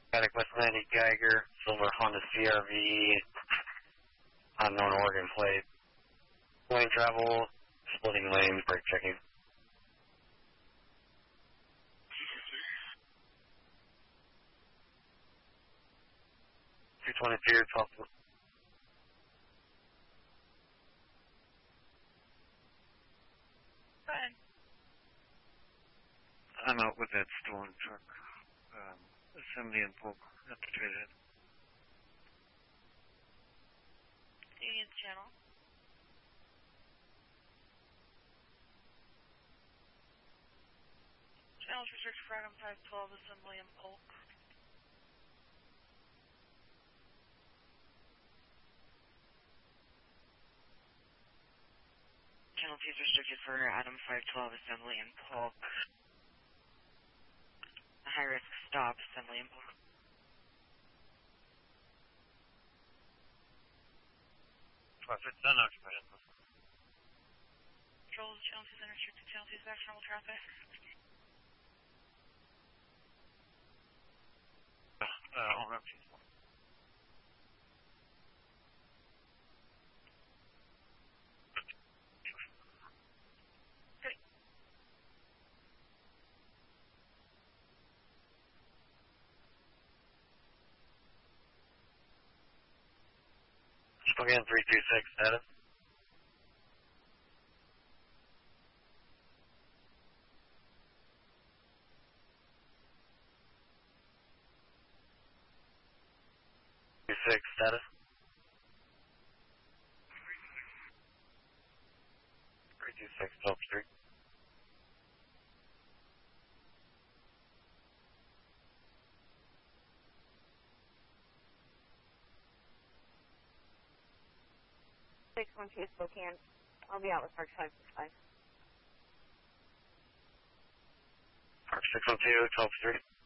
Attic West Landy Geiger, silver Honda CRV, unknown Oregon plate. Lane travel, splitting lanes, brake checking. 222, 12. Fine. I'm out with that stolen truck. Assembly and Polk at the trailhead. Union Channel. Channels restricted for item 512, assembly and Polk. Channel T is restricted for item 512, assembly and Polk. A high-risk stop, assembly and Polk. It's unoccupied. Control of Channel 2 is unrestricted. Channel 2 is back to normal traffic. On ramp 2. Spokane 326, status. Status. 326, 12th Street. Spokane. I'll be out with Park 565. Park 612, 12th Street.